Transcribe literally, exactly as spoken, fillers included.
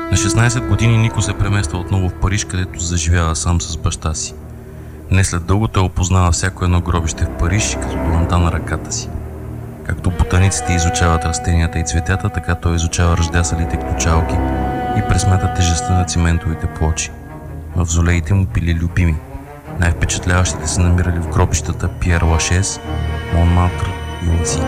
На шестнайсет години Нико се премества отново в Париж, където заживява сам с баща си. Не след дълго той опознава всяко едно гробище в Париж, като дланта на ръката си. Както ботаниците изучават растенията и цветята, така той изучава ръждясалите ключалки и пресмята тежестта на циментовите плочи. Мавзолеите му били любими. Най-впечатляващите се намирали в гробищата Пиер Лашез, Монмартр и Унси.